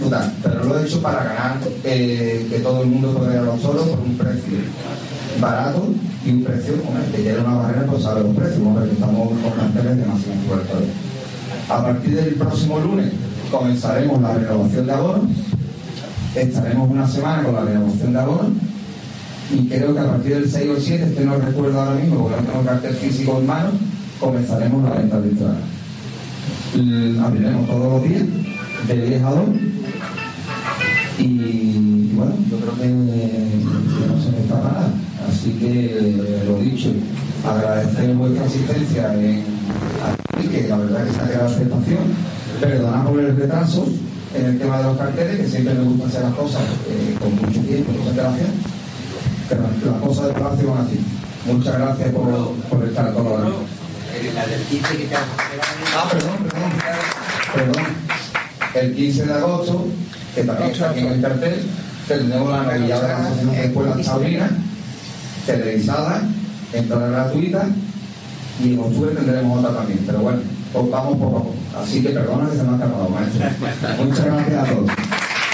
total, pero lo he hecho para ganar que todo el mundo pueda ir a los toros por un precio barato y un precio, que tiene una barrera, pues sabe los precios, porque estamos con carteles demasiado fuertes. A partir del próximo lunes comenzaremos la renovación de abonos, estaremos una semana con la renovación de abonos y creo que a partir del 6 o el 7, no recuerdo ahora mismo porque no tengo cartel físico en mano, comenzaremos la venta virtual. Abriremos todos los días de 10 a 2 y bueno, yo creo que no se me está nada, así que lo dicho, agradecer vuestra asistencia aquí, que la verdad que se ha quedado aceptación, perdonad por el retraso en el tema de los carteles, que siempre me gusta hacer las cosas con mucho tiempo, con antelación, pero las cosas de palacio van así. Muchas gracias por estar a todos los. La del 15 que te ha... Perdón. El 15 de agosto, que también está aquí en el cartel, tenemos la novillada de la Asociación de Escuelas Taurinas, televisada, entrada gratuita, y en octubre tendremos otra también, pero bueno, pues vamos poco a poco. Así que perdona que se me ha escapado, maestro. Muchas gracias a todos.